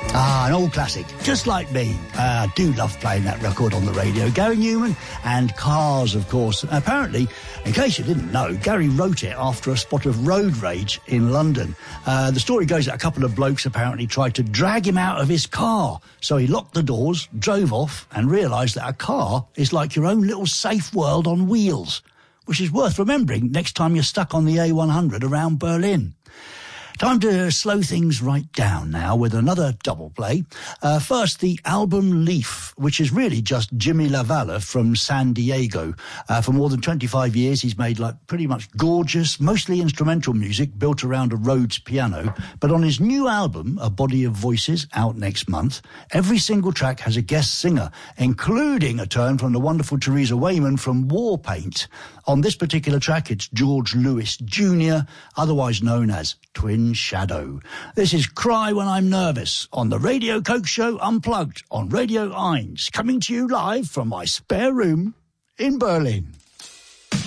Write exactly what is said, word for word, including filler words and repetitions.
Ah, an old classic, just like me. Uh, I do love playing that record on the radio. Gary Newman and Cars, of course. Apparently, in case you didn't know, Gary wrote it after a spot of road rage in London. Uh, the story goes that a couple of blokes apparently tried to drag him out of his car. So he locked the doors, drove off, and realised that a car is like your own little safe world on wheels, which is worth remembering next time you're stuck on the A one hundred around Berlin. Time to slow things right down now with another double play. Uh, first, the album Leaf, which is really just Jimmy LaValle from San Diego. Uh, for more than twenty-five years, he's made like pretty much gorgeous, mostly instrumental music built around a Rhodes piano. But on his new album, A Body of Voices, out next month, every single track has a guest singer, including a turn from the wonderful Teresa Wayman from Warpaint. On this particular track, it's George Lewis Junior, otherwise known as Twin Shadow. This is Cry When I'm Nervous on the Radio Coke Show Unplugged on Radio Eins, coming to you live from my spare room in Berlin.